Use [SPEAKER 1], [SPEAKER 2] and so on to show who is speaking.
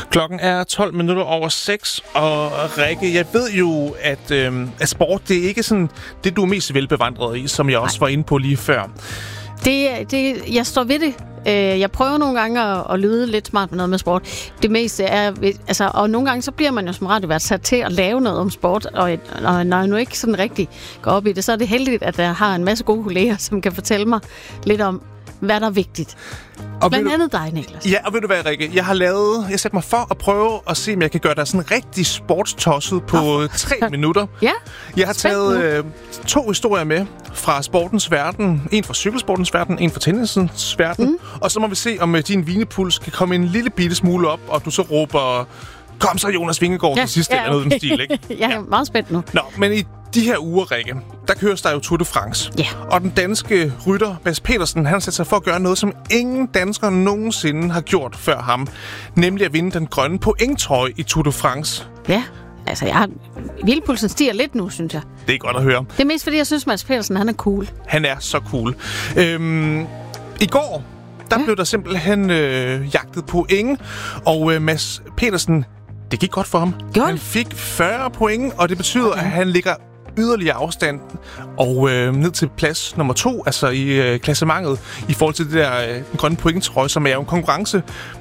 [SPEAKER 1] Klokken er 12 minutter over 6, og Rikke, jeg ved jo, at sport, det er ikke sådan det, du er mest velbevandret i, som jeg også var inde på lige før.
[SPEAKER 2] Jeg står ved det. Jeg prøver nogle gange at lyde lidt smart med noget med sport. Det meste er... Altså, og nogle gange så bliver man jo som radiovært sat til at lave noget om sport, og når jeg nu ikke sådan rigtig går op i det, så er det heldigt, at jeg har en masse gode kolleger, som kan fortælle mig lidt om, hvad der er vigtigt. Og blandt andet dig, Niklas.
[SPEAKER 1] Ja, og ved du hvad, Rikke? Jeg satte mig for at prøve at se, om jeg kan gøre dig sådan rigtig sportstosset på 3 minutter.
[SPEAKER 2] Ja.
[SPEAKER 1] Jeg har taget 2 historier med fra sportens verden. En fra cykelsportens verden, en fra tennisens verden. Og så må vi se, om din vinepuls kan komme en lille bitte smule op, og du så råber, kom så Jonas Vingegaard til sidst, eller noget i den stil, ikke?
[SPEAKER 2] Jeg er meget spændt nu.
[SPEAKER 1] Nå, men i de her uger, Rikke, der køres der jo Tour de France.
[SPEAKER 2] Ja.
[SPEAKER 1] Og den danske rytter, Mads Pedersen, han har sat sig for at gøre noget, som ingen danskere nogensinde har gjort før ham. Nemlig at vinde den grønne pointtrøje i Tour de France.
[SPEAKER 2] Ja, altså vildpulsen stiger lidt nu, synes jeg.
[SPEAKER 1] Det er godt at høre.
[SPEAKER 2] Det er mest fordi, jeg synes, Mads Pedersen, han er cool.
[SPEAKER 1] Han er så cool. I går, der blev der simpelthen jagtet point, og Mads Pedersen, det gik godt for ham. Han fik 40 point, og det betyder, at han ligger yderligere afstand og ned til plads nummer 2, altså i klassementet, i forhold til det der den grønne pointtrøje, som er jo en konkurrence